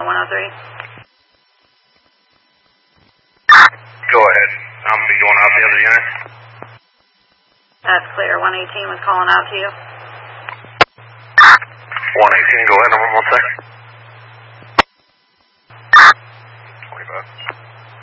103. Go ahead. I'm going to be going out the other unit. That's clear. 118 was calling out to you. 118, go ahead.